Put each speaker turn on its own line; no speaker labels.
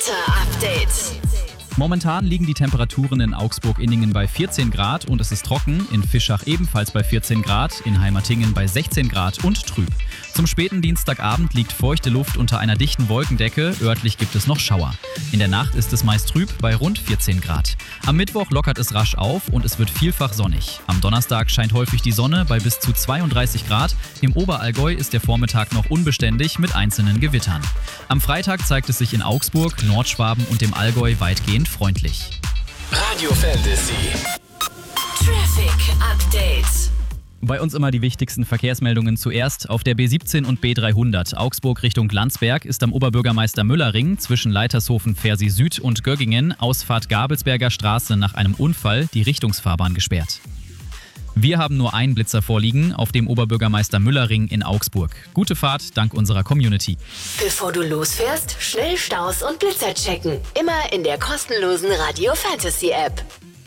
Wetter-Update.
Momentan liegen die Temperaturen in Augsburg-Inningen bei 14 Grad und es ist trocken, in Fischach ebenfalls bei 14 Grad, in Heimatingen bei 16 Grad und trüb. Zum späten Dienstagabend liegt feuchte Luft unter einer dichten Wolkendecke, örtlich gibt es noch Schauer. In der Nacht ist es meist trüb bei rund 14 Grad. Am Mittwoch lockert es rasch auf und es wird vielfach sonnig. Am Donnerstag scheint häufig die Sonne bei bis zu 32 Grad. Im Oberallgäu ist der Vormittag noch unbeständig mit einzelnen Gewittern. Am Freitag zeigt es sich in Augsburg, Nordschwaben und dem Allgäu weitgehend freundlich.
Radio Fantasy.
Traffic Update.
Bei uns immer die wichtigsten Verkehrsmeldungen zuerst. Auf der B17 und B300 Augsburg Richtung Landsberg ist am Oberbürgermeister Müller-Ring zwischen Leitershofen Fersi Süd und Göggingen Ausfahrt Gabelsberger Straße nach einem Unfall die Richtungsfahrbahn gesperrt. Wir haben nur einen Blitzer vorliegen auf dem Oberbürgermeister Müller-Ring in Augsburg. Gute Fahrt dank unserer Community.
Bevor du losfährst, schnell Staus und Blitzer checken. Immer in der kostenlosen Radio Fantasy App.